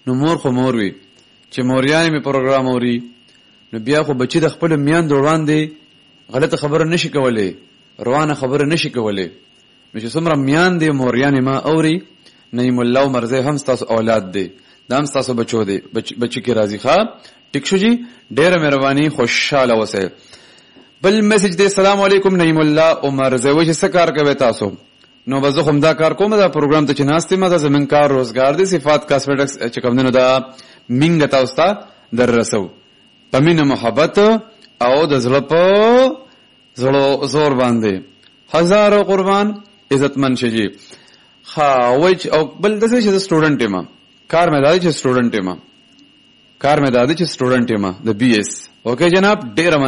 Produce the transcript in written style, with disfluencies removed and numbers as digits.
نو مور خو مور وي چې موریانې مې پروګرام اوري نو بیا خو بچی د خپل میاندو وړاندې غلطه خبره نشي کولای، روانه خبره نشي کولای. نو چې څومره میاندې موریانې ما اوري، نعیم الله عمر زه هم ستاسو اولاد دی، دا هم ستاسو بچو دی، بچی کې راضي ښه. ټیک شو جی، ډېره مهرباني، خوشاله اوسئ. بل میسج دی، السلام علیکم نعیم الله عمر زه وایي څه کار کوي تاسو؟ نو به زه خو همدا کار کوم، دا پروګرام ته چې ناست یم دا زموږ کار روزګار دی. صفات کاسمیټکس چې کوم دی نو دا مینګ تاسو ته در رسو په مینه محبت او د زړه په زور باندې هزارو قربان عزتمن شي. ها وای او بل دغه چې سټوډنټ یم، کار مې دا چې سټوډنټ یم، د بي اس. اوکے جناب، ډیر